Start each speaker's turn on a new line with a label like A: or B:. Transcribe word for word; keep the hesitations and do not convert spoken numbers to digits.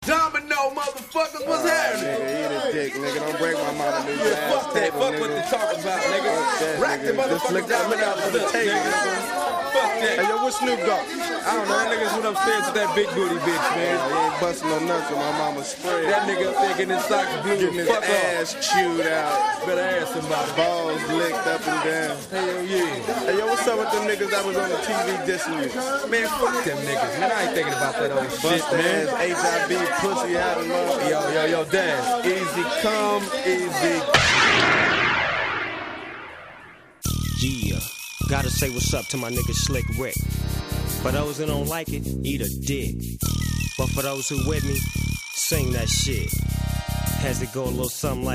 A: Domino, motherfuckers, what's
B: uh,
A: happening?
B: Nigga, eat a dick, nigga. Don't break my mama new
A: Yeah,
B: glass
A: fuck that.
B: table,
A: Fuck
B: nigga.
A: what they talk about, nigga.
B: That,
A: Rack the
B: nigga. Just
A: motherfuckers
B: look
A: down.
B: out, look out for the table, nigga.
A: Fuck that.
B: Hey, yo, where Snoop go?
A: I don't know. That nigga's went upstairs with that big booty bitch, man.
B: Yeah, he ain't busting no nuts with my mama's spread.
A: That nigga up there getting his socks blue.
B: Getting his
A: Fuck
B: ass
A: off.
B: chewed out.
A: Better ask somebody.
B: Balls licked up and down.
A: Hell yeah.
B: Hey, yo, what's up with them niggas that was on the T V dissing you?
A: Man, fuck them niggas, man. I ain't thinking about that old shit,
B: Bust
A: man.
B: ass, H I V, pussy out of love.
A: Yo, yo, yo, Daz. Easy come, easy.
C: Yeah, gotta say what's up to my nigga Slick Rick. For those who don't like it, eat a dick. But for those who with me, sing that shit. Has to go a little something like